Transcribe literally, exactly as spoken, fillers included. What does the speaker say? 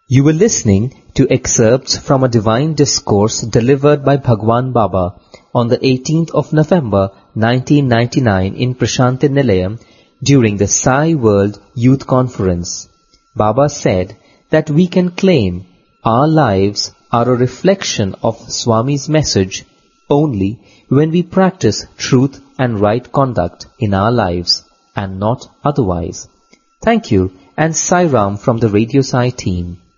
You were listening to excerpts from a divine discourse delivered by Bhagwan Baba on the eighteenth of November nineteen ninety-nine in Prashanthi Nilayam during the Sai World Youth Conference. Baba said that we can claim our lives are a reflection of Swami's message only when we practice truth and right conduct in our lives and not otherwise. Thank you and Sai Ram from the Radio Sai team.